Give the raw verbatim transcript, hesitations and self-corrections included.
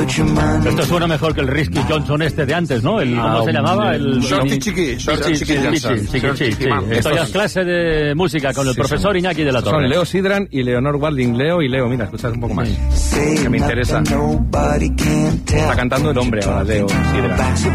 Esto suena mejor que el Risky Johnson este de antes, ¿no? El, ¿Cómo Ah, se llamaba? El Shorty Chiqui. Shorty Chiqui Johnson. Sí, sí, sí, sí. Esto ya es clase de música con el Sí, profesor son, Iñaki de la Torre. Son Leo Sidran y Leonor Walding. Leo y Leo, mira, escuchad un poco más. Que me interesa. Está cantando el hombre ahora, Leo Sidran.